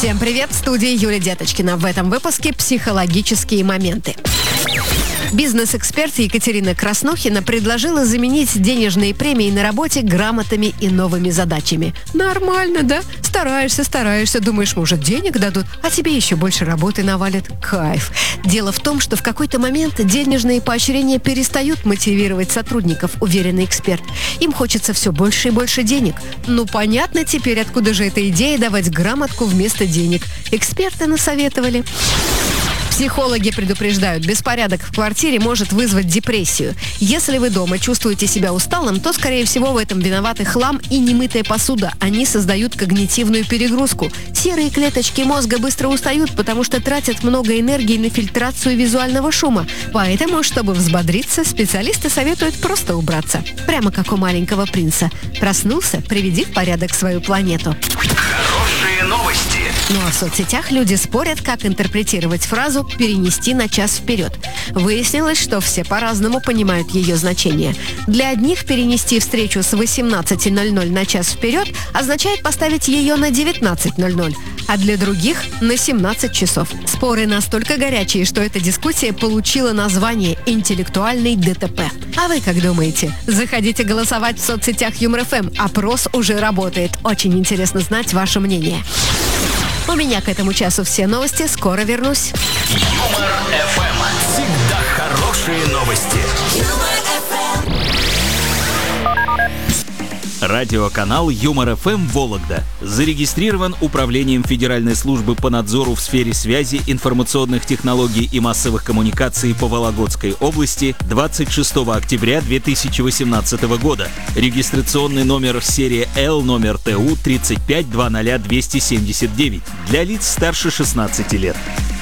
Всем привет, в студии Юлия Деточкина. В этом выпуске «Психологические моменты». Бизнес-эксперт Екатерина Краснухина предложила заменить денежные премии на работе грамотами и новыми задачами. Нормально, да? Стараешься, думаешь, может, денег дадут, а тебе еще больше работы навалят. Кайф. Дело в том, что в какой-то момент денежные поощрения перестают мотивировать сотрудников, уверенный эксперт. Им хочется все больше и больше денег. Ну, понятно теперь, откуда же эта идея давать грамотку вместо денег. Эксперты насоветовали. Психологи предупреждают, беспорядок в квартире может вызвать депрессию. Если вы дома чувствуете себя усталым, то, скорее всего, в этом виноваты хлам и немытая посуда. Они создают когнитивную перегрузку. Серые клеточки мозга быстро устают, потому что тратят много энергии на фильтрацию визуального шума. Поэтому, чтобы взбодриться, специалисты советуют просто убраться. Прямо как у маленького принца. Проснулся, приведи в порядок свою планету. Хорошие новости. Ну а в соцсетях люди спорят, как интерпретировать фразу «перенести на час вперед». Выяснилось, что все по-разному понимают ее значение. Для одних перенести встречу с 18:00 на час вперед означает поставить ее на 19:00, а для других – на 17 часов. Споры настолько горячие, что эта дискуссия получила название «интеллектуальный ДТП». А вы как думаете? Заходите голосовать в соцсетях Юмор ФМ. Опрос уже работает. Очень интересно знать ваше мнение. У меня к этому часу все новости. Скоро вернусь. Юмор ФМ. Всегда хорошие новости. Радиоканал Юмор ФМ Вологда зарегистрирован Управлением Федеральной службы по надзору в сфере связи, информационных технологий и массовых коммуникаций по Вологодской области 26 октября 2018 года. Регистрационный номер серия L, номер ТУ 3520279 для лиц старше 16 лет.